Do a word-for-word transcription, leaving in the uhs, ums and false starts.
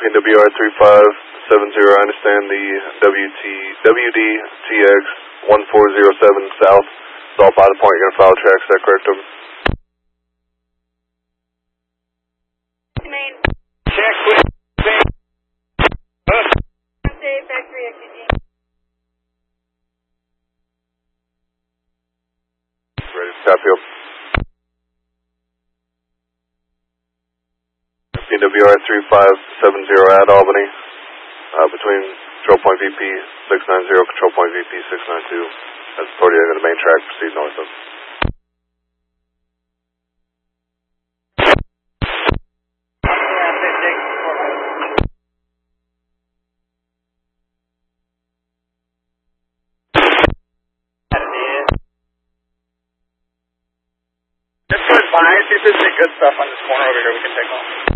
P W R three five seven zero, I understand the W T, W D T X one four zero seven south. It's all by the point, you're going to follow tracks, is that correct? Um? Main. Check with Main. Huh? Factory X D. Ready to copy up. P W R three five seven zero at Albany, uh, between control point V P six nine zero, control point V P six nine two. That's forty to the main track, proceed north of. Let's go by, see if there's any good stuff on this corner over here we can take off.